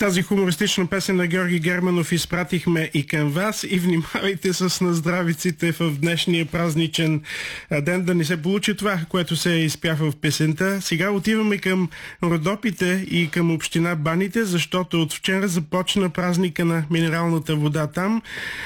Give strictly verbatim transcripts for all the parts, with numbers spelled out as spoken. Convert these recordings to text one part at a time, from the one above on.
Тази хумористична песен на Георги Германов изпратихме и към вас, и внимавайте с наздравиците в днешния празничен ден да не се получи това, което се изпява в песента. Сега отиваме към Родопите и към община Баните, защото от вчера започна празника на минералната вода там.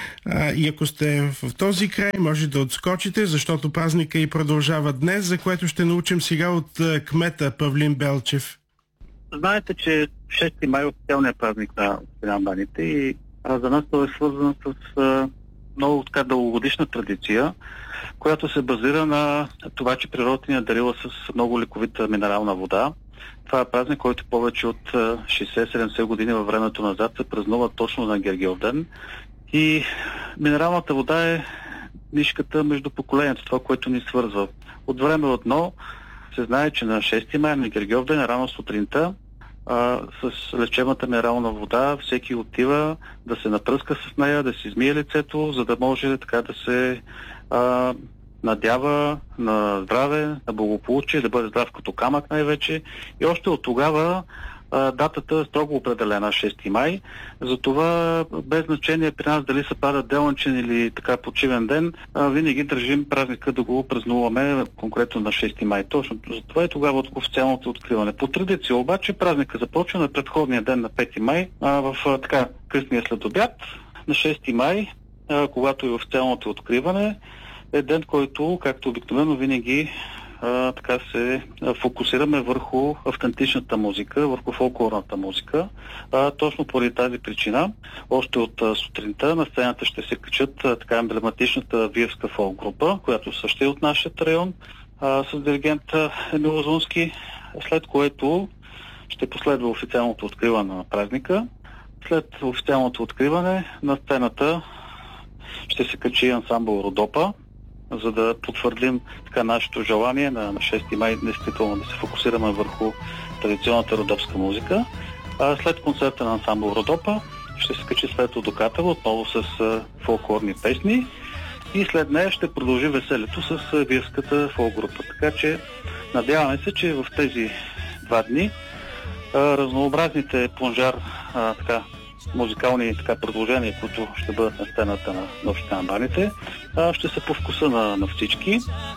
И ако сте в този край, може да отскочите, защото празника и продължава днес, за което ще научим сега от кмета Павлин Белчев. Знаете, че шести май е официалният празник на община Баните и а, за нас това е свързано с а, много така дългогодишна традиция, която се базира на това, че природата ни е дарила с много лековита минерална вода. Това е празник, който повече от шейсет-седемдесет години във времето назад се празнува точно на Гергьовден. И минералната вода е нишката между поколенията, това, което ни свързва. От време одно се знае, че на шести май на Гергьовден рано сутринта а, с лечебната минерална вода всеки отива да се напръска с нея, да си измие лицето, за да може така да се а, надява на здраве, на благополучие, да бъде здрав като камък най-вече. И още от тогава а, датата е строго определена шести май. Затова без значение при нас дали се пада делничен или така почивен ден, а, винаги държим празника да го празнуваме конкретно на шести май. Точно затова и тогава от официалното откриване. По традиция обаче празника започва на предходния ден на пети май, а, в а, така късния следобед. На шести май, а, когато е официалното откриване, е ден, който, както обикновено винаги а, така се фокусираме върху автентичната музика, върху фолклорната музика. А, точно поради тази причина, още от а, сутринта на сцената ще се качат а, така емблематичната виевска фолк група, която също е от нашия район, а, с диригент Емил Лазунски, след което ще последва официалното откриване на празника. След официалното откриване на сцената ще се качи ансамбъл Родопа, за да потвърдим така нашето желание на, на шести май действително да се фокусираме върху традиционната родопска музика. А след концерта на ансамбъл Родопа ще се качи Светло Докатево отново с а, фолклорни песни и след нея ще продължи веселето с а, виевската фолк група. Така че надяваме се, че в тези два дни а, разнообразните плонжар а, така музикални така предложения, които ще бъдат на сцената на община на Баните, ще са по вкуса на, на всички.